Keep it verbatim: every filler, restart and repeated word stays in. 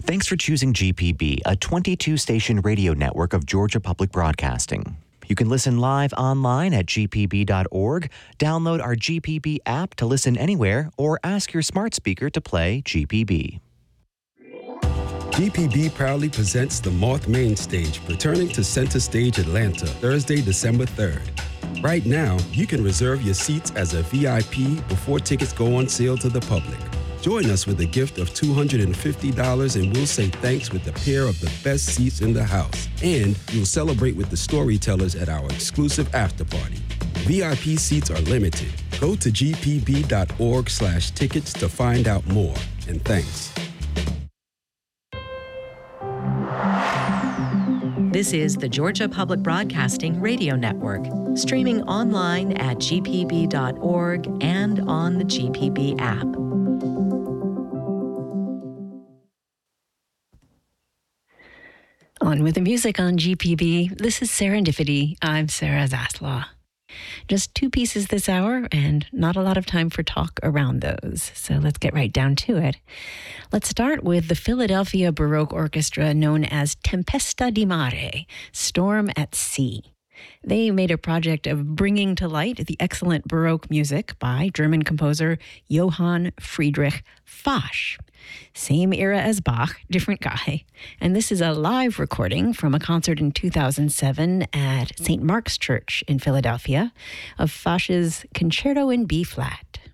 Thanks for choosing G P B, a twenty-two station radio network of Georgia Public Broadcasting. You can listen live online at g p b dot org, download our G P B app to listen anywhere, or ask your smart speaker to play G P B. G P B proudly presents the Moth Main Stage, returning to Center Stage Atlanta, Thursday, December third. Right now, you can reserve your seats as a V I P before tickets go on sale to the public. Join us with a gift of two hundred fifty dollars and we'll say thanks with a pair of the best seats in the house. And you'll celebrate with the storytellers at our exclusive after party. V I P seats are limited. Go to g p b dot org slash tickets to find out more. And thanks. This is the Georgia Public Broadcasting Radio Network, streaming online at g p b dot org and on the G P B app. On with the music on G P B. This is Serendipity. I'm Sarah Zaslaw. Just two pieces this hour and not a lot of time for talk around those. So let's get right down to it. Let's start with the Philadelphia Baroque Orchestra known as Tempesta di Mare, Storm at Sea. They made a project of bringing to light the excellent Baroque music by German composer Johann Friedrich Fasch. Same era as Bach, different guy. And this is a live recording from a concert in two thousand seven at Saint Mark's Church in Philadelphia of Fasch's Concerto in B-flat.